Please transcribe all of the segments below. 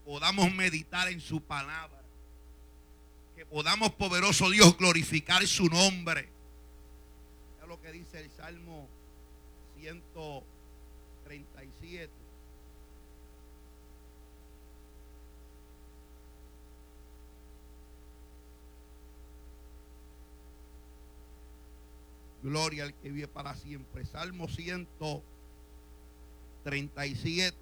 podamos meditar en su palabra, que podamos, poderoso Dios, glorificar su nombre. Es lo que dice el Salmo 137. Gloria al que vive para siempre. Salmo 137.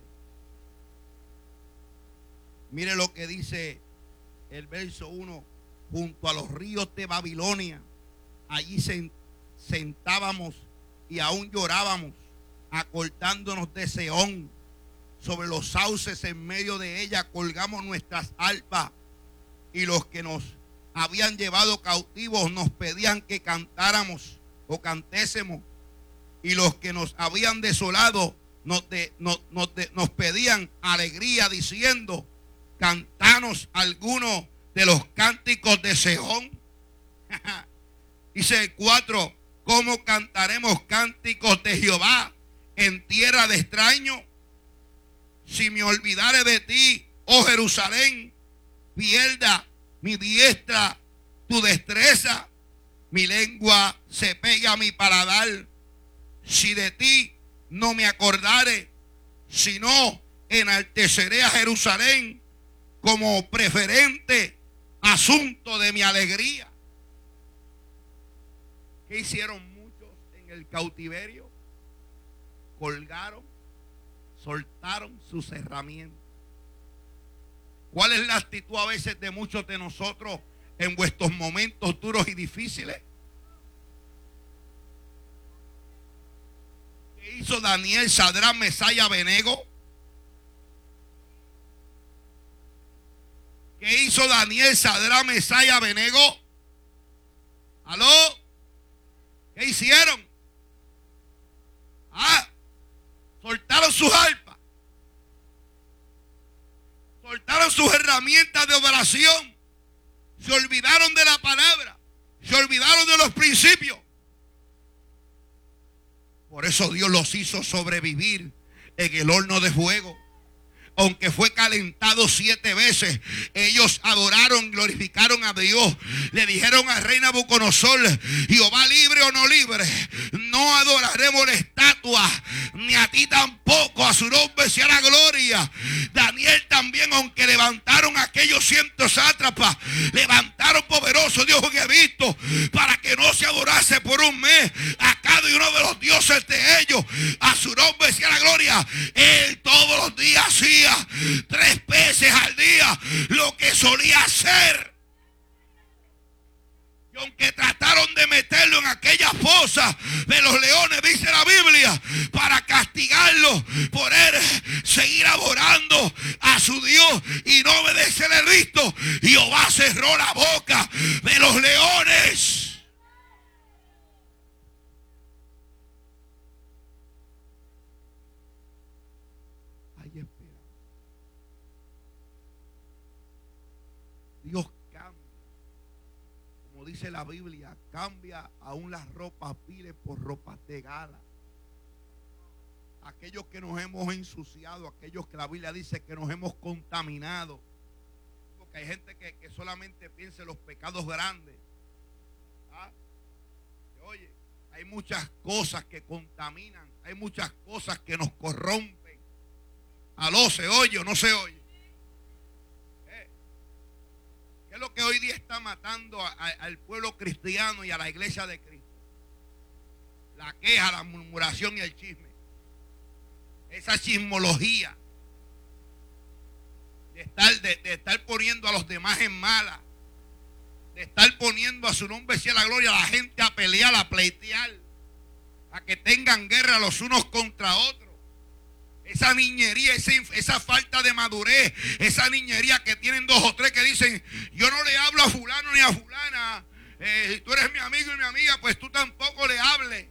Mire lo que dice el verso 1. Junto a los ríos de Babilonia, allí sentábamos y aún llorábamos, acordándonos de Seón. Sobre los sauces en medio de ella colgamos nuestras arpas, y los que nos habían llevado cautivos nos pedían que cantáramos o cantésemos, y los que nos habían desolado nos pedían alegría, diciendo: cantanos algunos de los cánticos de Seón. Dice el 4: ¿cómo cantaremos cánticos de Jehová en tierra de extraños? Si me olvidare de ti, oh Jerusalén, pierda mi diestra tu destreza. Mi lengua se pega a mi paladar, si de ti no me acordare, sino enalteceré a Jerusalén como preferente asunto de mi alegría. ¿Qué hicieron muchos en el cautiverio? Colgaron, soltaron sus herramientas. ¿Cuál es la actitud a veces de muchos de nosotros en vuestros momentos duros y difíciles? ¿Qué hizo Daniel, Sadrach, Mesach y Abednego? ¿Qué hizo Daniel, Sadrach, Mesach y Abednego? ¿Aló? ¿Qué hicieron? Soltaron sus arpas, soltaron sus herramientas de oración, se olvidaron de la palabra, se olvidaron de los principios. Por eso Dios los hizo sobrevivir en el horno de fuego. Aunque fue calentado 7 veces, ellos adoraron, glorificaron a Dios. Le dijeron al rey Nabucodonosor: Jehová libre o no libre, no adoraremos la estatua, ni a ti tampoco, a su nombre sea la gloria. Daniel también, aunque levantaron aquellos 100 sátrapas, levantaron poderoso Dios en Egipto, para que no se adorase por un mes a cada uno de los dioses de ellos. A su nombre sea la gloria. Él todos los días hacía 3 veces al día lo que solía hacer. Y aunque trataron de meterlo en aquella fosa de los leones, dice la Biblia, para castigarlo por él seguir adorando a su Dios y no obedecer el Cristo, Jehová cerró la boca de los leones. Dios cambia, como dice la Biblia, cambia aún las ropas viles por ropas de gala. Aquellos que nos hemos ensuciado, aquellos que la Biblia dice que nos hemos contaminado, porque hay gente que solamente piensa en los pecados grandes. Oye, hay muchas cosas que contaminan, hay muchas cosas que nos corrompen. ¿Aló, se oye o no se oye? ¿Qué es lo que hoy día está matando al pueblo cristiano y a la iglesia de Cristo? La queja, la murmuración y el chisme. Esa chismología de estar poniendo a los demás en mala, de estar poniendo a su nombre sea la gloria a la gente a pelear, a pleitear, a que tengan guerra los unos contra otros. Esa niñería, esa falta de madurez, esa niñería que tienen 2 o 3 que dicen: yo no le hablo a fulano ni a fulana, si tú eres mi amigo y mi amiga, pues tú tampoco le hables.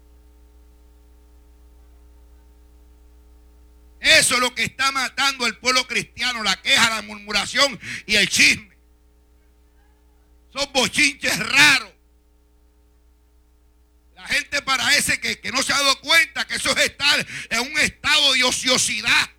Eso es lo que está matando al pueblo cristiano: la queja, la murmuración y el chisme. Son bochinches raros. La gente parece que no se ha dado cuenta que eso es estar en un estado de ociosidad.